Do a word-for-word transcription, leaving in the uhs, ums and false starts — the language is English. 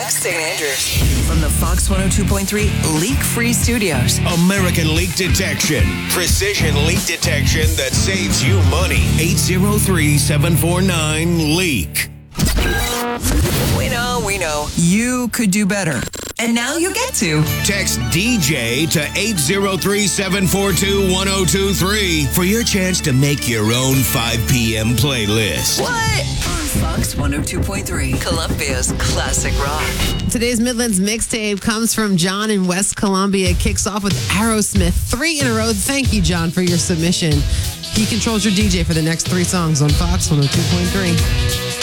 West Saint Andrews. From the Fox one oh two point three Leak-Free Studios. American Leak Detection. Precision leak detection that saves you money. eight zero three, seven four nine, leak. We know, we know. You could do better. And now you get to. Text D J to eight zero three, seven four two, one oh two three for your chance to make your own five p.m. playlist. What? On Fox one oh two point three, Columbia's classic rock. Today's Midlands mixtape comes from John in West Columbia. It kicks off with Aerosmith. Three in a row. Thank you, John, for your submission. He controls your D J for the next three songs on Fox one oh two point three.